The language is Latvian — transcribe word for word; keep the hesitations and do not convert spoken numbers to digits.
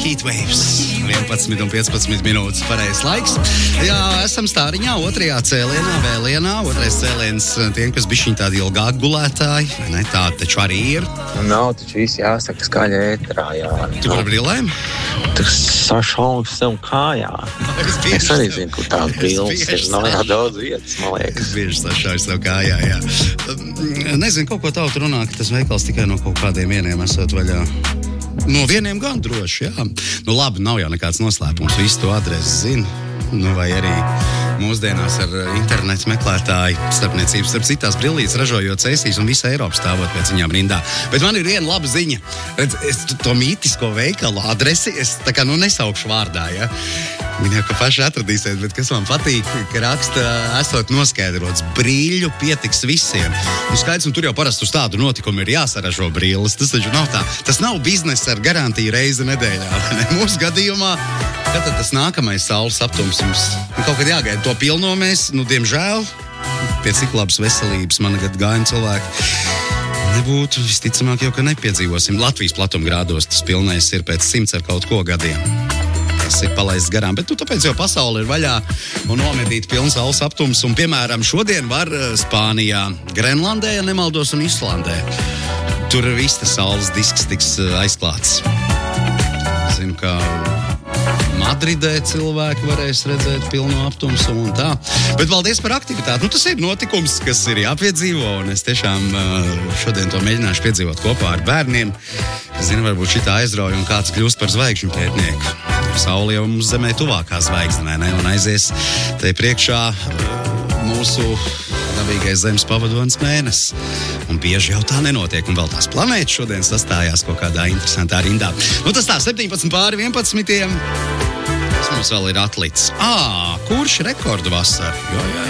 Heatwaves. vienpadsmit un piecpadsmit minūtes pareizs laiks. Jā, esam stāriņā otrajā cēlienā, vēlienā. Otrais cēliens tiem, kas bišķiņ tādi ilgāk gulētāji. Ne, tā taču arī ir. Nav taču viss jāsaka skaļi ēterā, jā. Tu par brillēm? Tas sašauks sev kājā. Es, es arī zinu, kur tās brilles ir. Nav jā daudz vietas, man liekas. Es bieži sašauju sev kājā, jā. Nezinu, kaut ko tautu runā, ka tas veikals tikai no kaut kādiem vieniem esot vaļā. No vieniem gan droši, jā. Nu labi, nav jau nekāds noslēpums, visu to adresi zinu. Nu vai arī mūsdienās ar internetu meklētāju starpniecības starp citās brillītes ražojot cēsīs un visa Eiropa stāvot pēc viņām rindā. Bet man ir viena laba ziņa. Redz, es to mītisko veikalu adresi es tā kā nu nesaukšu vārdā, ja? Viņa jau, ka paši atradīsiet, bet kas man patīk, ka raksta esot noskaidrots, brīļu pietiks visiem. Nu skaidrs, un tur jau parasti uz tādu notikumu ir jāsaražo brilles. Tas taču nav tā. Tas nav biznesa ar garantiju reizi nedēļā. Ne? Mūsu gadījumā, kad tad tas nākamais saules aptumsums, nu, kaut kad jāgaida to pilno mēs, nu, diemžēl, pie cik labas veselības mana gadu gājuma cilvēki nebūtu, visticamāk jau, ka nepiedzīvosim. Latvijas platumgrādos tas pilnais ir pēc simts ar kaut ko gadiem. Tas ir palaists garām, bet nu, tāpēc jau pasaule ir vaļā un nomedīt pilns saules aptums. Un, piemēram, šodien var Spānijā, Grenlandē, ja nemaldos, un Islandē. Tur viss tas saules disks tiks aizklāts. Zinu, ka Madridē cilvēki varēs redzēt pilnu aptumsu un tā. Bet paldies par aktivitāti. Nu, tas ir notikums, kas ir jāpiedzīvo, un es tiešām šodien to mēģināšu piedzīvot kopā ar bērniem. Es zinu, varbūt šitā aizrauja un kāds kļūst par zvaigžņu pētnieku. Saule jau mums zemē tuvākā zvaigznē, ne? Un aizies te priekšā mūsu dabīgais zemes pavadonis mēnesis. Un bieži jau tā nenotiek, un vēl tās planētas šodien sastājās kaut kādā interesantā rindā. Nu tas tā, septiņpadsmit pāri vienpadsmitiem. Tas mums vēl ir atlicis. Ā, kurš rekordu vasara? Jo, jā,